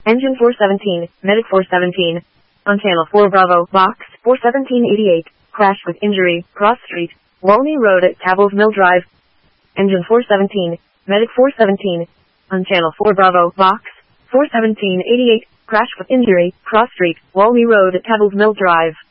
Engine 417, Medic 417. On Channel 4 Bravo, Box 41788. Crash with injury, Cross Street, Walney Road at Tables Mill Drive. Engine 417, Medic 417. On Channel 4 Bravo, Box 41788. Crash with injury, Cross Street, Walney Road at Tables Mill Drive.